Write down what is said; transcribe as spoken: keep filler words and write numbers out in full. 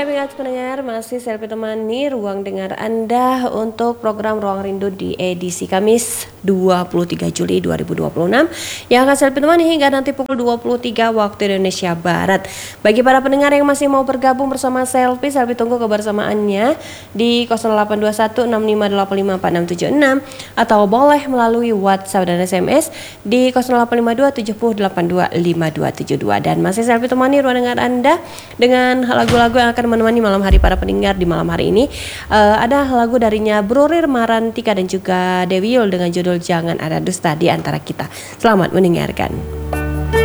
kami pendengar, masih selfie temani ruang dengar Anda untuk program Ruang Rindu di edisi Kamis dua puluh tiga Juli dua ribu dua puluh enam yang akan selfie temani hingga nanti pukul dua puluh tiga waktu Indonesia Barat. Bagi para pendengar yang masih mau bergabung bersama selfie, selfie tunggu kebersamaannya di nol delapan dua satu enam lima delapan lima empat enam tujuh enam atau boleh melalui WhatsApp dan S M S di nol delapan lima dua tujuh nol delapan dua lima dua tujuh dua. Dan masih selfie temani ruang dengar Anda dengan lagu-lagu yang akan menemani malam hari para pendengar di malam hari ini. Uh, ada lagu darinya Brurir Marantika dan juga Dewi Yul dengan judul Jangan Ada Dusta di Antara Kita. Selamat mendengarkan.